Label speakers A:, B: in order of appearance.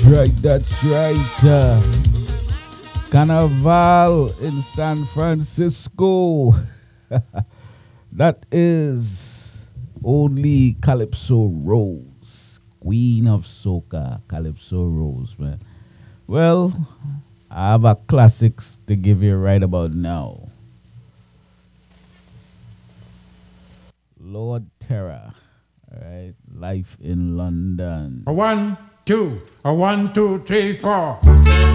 A: right, that's right. Carnival in San Francisco. That is only Calypso Rose, Queen of Soca, Calypso Rose, man. Well, I have a classics to give you right about now. Lord Terror, all right, Life in London.
B: A 1, 2, a 1, 2, 3, 4.